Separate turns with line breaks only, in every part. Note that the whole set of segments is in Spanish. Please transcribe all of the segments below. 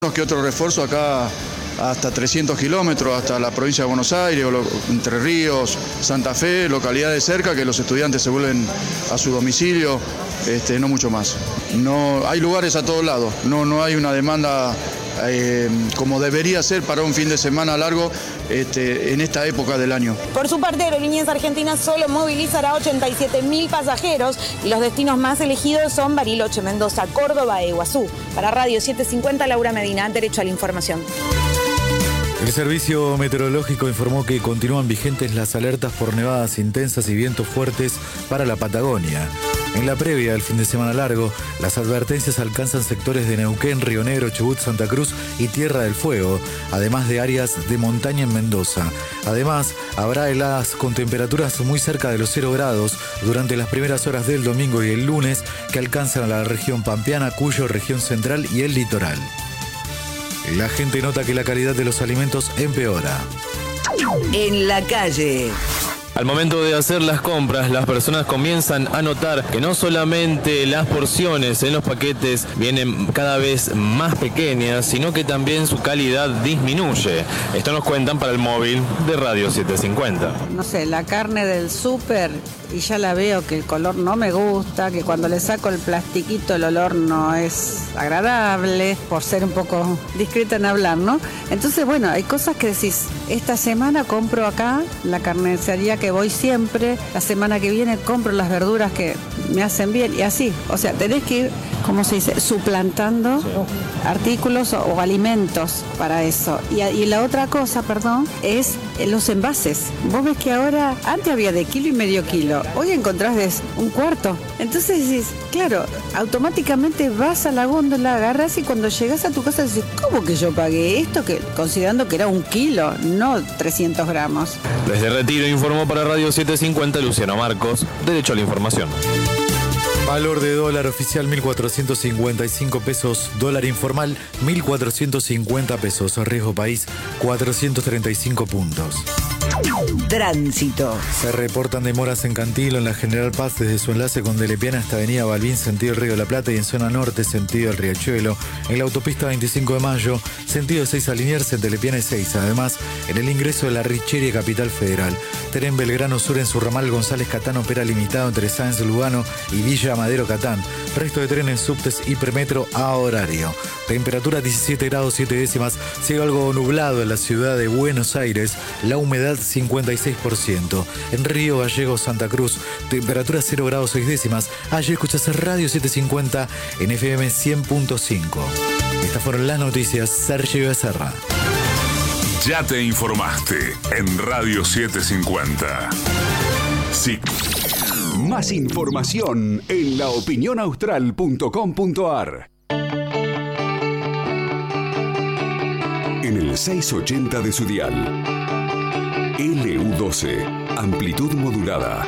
Que otro refuerzo acá hasta 300 kilómetros, hasta la provincia de Buenos Aires, Entre Ríos, Santa Fe, localidades cerca, que los estudiantes se vuelven a su domicilio, no mucho más. No, hay lugares a todos lados, no hay una demanda como debería ser para un fin de semana largo en esta época del año.
Por su parte, Aerolíneas Argentinas solo movilizará 87.000 pasajeros y los destinos más elegidos son Bariloche, Mendoza, Córdoba e Iguazú. Para Radio 750, Laura Medina, derecho a la información.
El Servicio Meteorológico informó que continúan vigentes las alertas por nevadas intensas y vientos fuertes para la Patagonia. En la previa del fin de semana largo, las advertencias alcanzan sectores de Neuquén, Río Negro, Chubut, Santa Cruz y Tierra del Fuego, además de áreas de montaña en Mendoza. Además, habrá heladas con temperaturas muy cerca de los 0 grados durante las primeras horas del domingo y el lunes, que alcanzan a la región pampeana, Cuyo, región central y el litoral. La gente nota que la calidad de los alimentos empeora.
En la calle.
Al momento de hacer las compras, las personas comienzan a notar que no solamente las porciones en los paquetes vienen cada vez más pequeñas, sino que también su calidad disminuye. Esto nos cuentan para el móvil de Radio 750.
No sé, la carne del súper, y ya la veo que el color no me gusta, que cuando le saco el plastiquito el olor no es agradable, por ser un poco discreta en hablar, ¿no? Entonces, bueno, hay cosas que decís, esta semana compro acá la carnicería que voy siempre, la semana que viene compro las verduras que me hacen bien, y así, o sea, tenés que ir, ¿cómo se dice?, suplantando artículos o alimentos para eso. Y la otra cosa, es los envases. Vos ves que ahora, antes había de kilo y medio kilo, hoy encontrás de un cuarto. Entonces decís, claro, automáticamente vas a la góndola, agarras y cuando llegás a tu casa decís, ¿cómo que yo pagué esto? Que considerando que era 1 kilo, no 300 gramos.
Desde Retiro informó para Radio 750 Luciano Marcos, derecho a la información.
Valor de dólar oficial 1.455 pesos, dólar informal 1.450 pesos, riesgo país 435 puntos.
Tránsito.
Se reportan demoras en Cantilo, en la General Paz, desde su enlace con Delepiana hasta Avenida Balbín, sentido Río de la Plata, y en zona norte, sentido el Riachuelo. En la autopista 25 de Mayo, sentido 6 a Liniers, en Delepiana y 6. Además, en el ingreso de la Richeria Capital Federal. Tren Belgrano Sur en su ramal González Catán opera limitado entre Sáenz Lugano y Villa Madero Catán. Resto de tren en subtes y premetro a horario. Temperatura 17 grados 7 décimas. Sigue algo nublado en la ciudad de Buenos Aires. La humedad 56%. En Río Gallegos, Santa Cruz, temperatura 0 grados 6 décimas. Allí escuchas Radio 750 en FM 100.5. Estas fueron las noticias. Sergio Becerra.
Ya te informaste en Radio 750. Sí.
Más información en laopinionaustral.com.ar. En el 680 de su dial. LU12, amplitud modulada.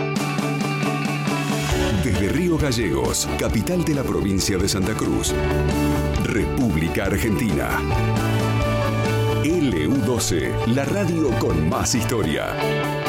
Desde Río Gallegos, capital de la provincia de Santa Cruz, República Argentina. LU12, la radio con más historia.